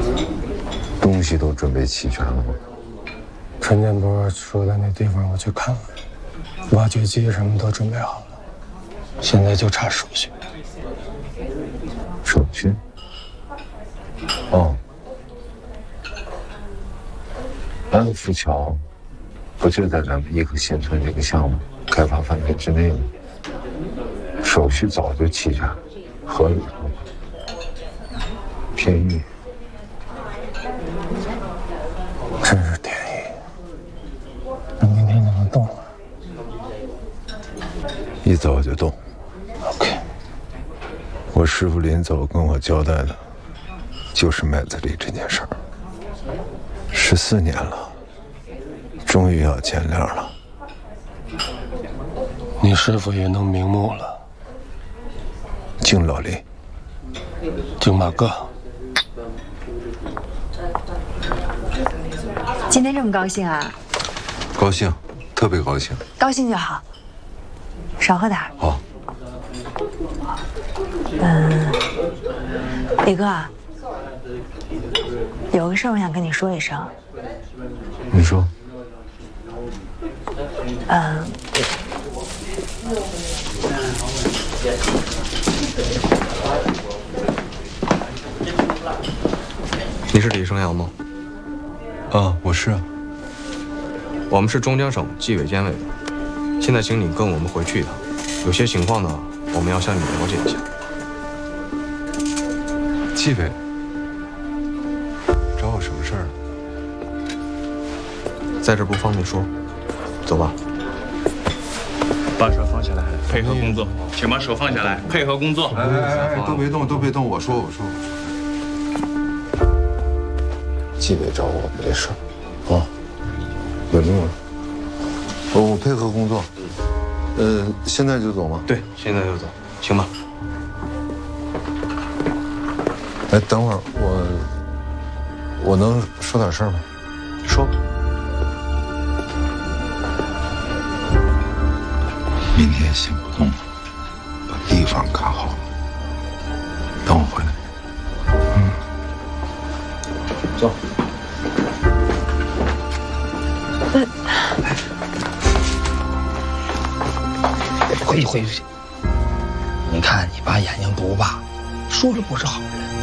东西都准备齐全了吗？ 陈建波说的那地方我去看了，挖掘机什么都准备好了，现在就差手续。 手续？哦，安福桥不就在咱们颐和新村这个项目开发范围之内吗？手续早就齐全，合理合法，便宜。 真是天意，那明天就能动了。 一走就动。 OK。 我师傅临走跟我交代的，就是麦子里这件事儿。14年了，终于要见谅了。 你师傅也能瞑目了。 敬老林， 敬马哥。 今天这么高兴啊？ 高兴，特别高兴。 高兴就好，少喝点。 好。 李哥，有个事儿我想跟你说一声。 你说。 你是李生阳吗？ 啊，我是啊。 我们是中江省纪委监委的，现在请你跟我们回去一趟，有些情况呢，我们要向你了解一下。 纪委找我什么事儿？ 在这不方便说，走吧。 把手放下来，配合工作。请把手放下来，配合工作。 哎，都别动，都别动，我说。纪委找我们这事儿，啊，稳重了。我配合工作。现在就走吗？ 对，现在就走，行吧。 哎，等会儿我能说点事儿吗？ 说。 明天先不动，把地方看好了。等我回来。 走。 回去。你看你爸眼睛不拔，说了不是好人。